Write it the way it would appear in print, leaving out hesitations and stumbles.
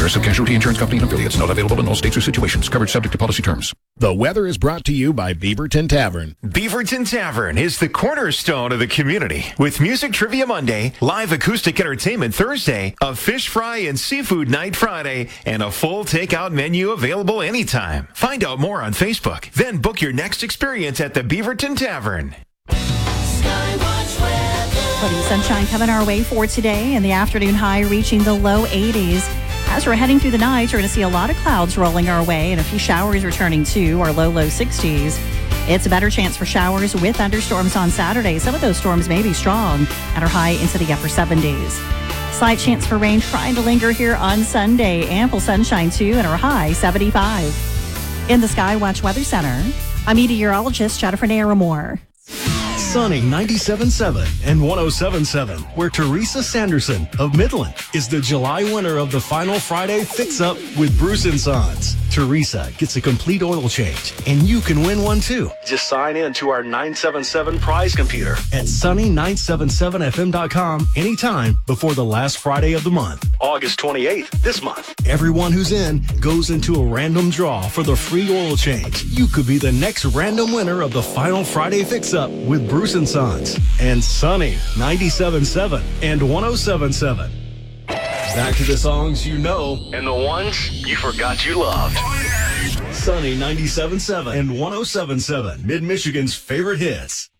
Progressive Casualty Insurance Company and affiliates. Not available in all states or situations. Coverage subject to policy terms. The weather is brought to you by Beaverton Tavern. Beaverton Tavern is the cornerstone of the community. With Music Trivia Monday, live acoustic entertainment Thursday, a fish fry and seafood night Friday, and a full takeout menu available anytime. Find out more on Facebook. Then book your next experience at the Beaverton Tavern. Plenty of sunshine coming our way for today, and the afternoon high reaching the low 80s. As we're heading through the night, we're going to see a lot of clouds rolling our way and a few showers returning to our low 60s. It's a better chance for showers with thunderstorms on Saturday. Some of those storms may be strong and are high into the upper 70s. Slight chance for rain trying to linger here on Sunday. Ample sunshine too and our high 75. In the Skywatch Weather Center, I'm meteorologist Jennifer Naramore. Sunny 97.7 and 107.7, where Teresa Sanderson of Midland is the July winner of the Final Friday Fix-Up with Bruce & Sons. Teresa gets a complete oil change, and you can win one too. Just sign in to our 977 prize computer at sunny977fm.com anytime before the last Friday of the month. August 28th, this month. Everyone who's in goes into a random draw for the free oil change. You could be the next random winner of the Final Friday Fix-Up with Bruce & Sons and Sunny 97.7 and 107.7. Back to the songs you know and the ones you forgot you loved. Sunny 97.7 and 107.7, Mid-Michigan's favorite hits.